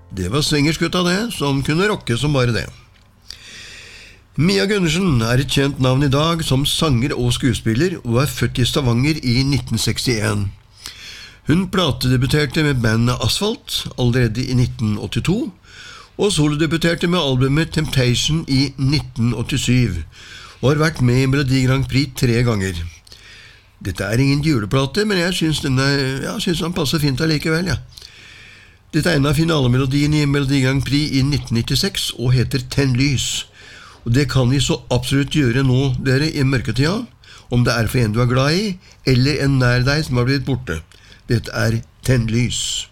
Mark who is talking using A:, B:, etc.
A: Det var svingerskutta det, som kunne rocke som bare det. Mia Gundersen et kjent navn I dag som sanger og skuespiller, og født I Stavanger I 1961. Hun platedebuterte med bandet Asphalt allerede I 1982, og solodebuterte med albumet Temptation I 1987, og har vært med I Melodi Grand Prix 3 ganger. Dette ingen juleplate, men jeg synes den passer fint allikevel, ja. Dette en av finalemelodien I Melodi Grand Prix I 1996 og heter Tenn lys. Og det kan vi så absolutt gjøre nå, dere, I mørketida, om det for en du glad I, eller en nær deg som har blitt borte. Dette Tenn lys.